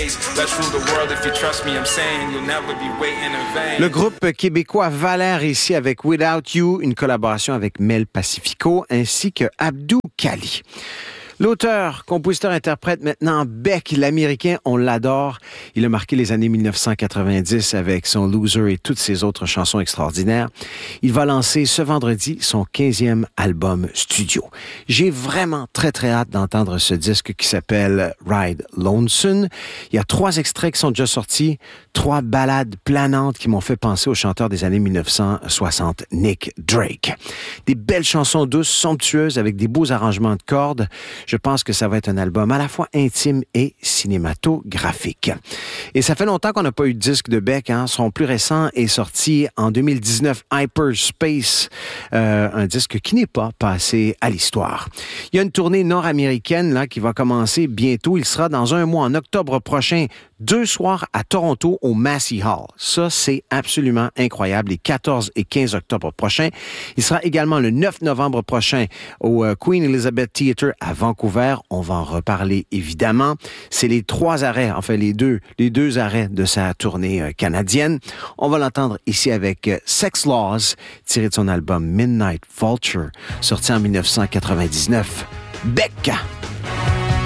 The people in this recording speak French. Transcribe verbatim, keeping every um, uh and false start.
Le groupe québécois Valère ici avec Without You, une collaboration avec Mel Pacifico ainsi que Abdou Kali. L'auteur, compositeur, interprète maintenant Beck, l'Américain, on l'adore. Il a marqué les années dix-neuf cent quatre-vingt-dix avec son Loser et toutes ses autres chansons extraordinaires. Il va lancer ce vendredi son quinzième album studio. J'ai vraiment très très hâte d'entendre ce disque qui s'appelle Ride Lonesome. Il y a trois extraits qui sont déjà sortis, trois ballades planantes qui m'ont fait penser au chanteur des années dix-neuf cent soixante, Nick Drake. Des belles chansons douces, somptueuses avec des beaux arrangements de cordes. Je pense que ça va être un album à la fois intime et cinématographique. Et ça fait longtemps qu'on n'a pas eu de disque de Beck. Hein. Son plus récent est sorti en deux mille dix-neuf, Hyperspace, euh, un disque qui n'est pas passé à l'histoire. Il y a une tournée nord-américaine là, qui va commencer bientôt. Il sera dans un mois, en octobre prochain, deux soirs à Toronto au Massey Hall. Ça, c'est absolument incroyable. Les quatorze et quinze octobre prochains. Il sera également le neuf novembre prochain au Queen Elizabeth Theatre à Vancouver. On va en reparler évidemment. C'est les trois arrêts, enfin les deux, les deux arrêts de sa tournée canadienne. On va l'entendre ici avec Sex Laws, tiré de son album Midnight Vulture, sorti en dix-neuf cent quatre-vingt-dix-neuf. Beck!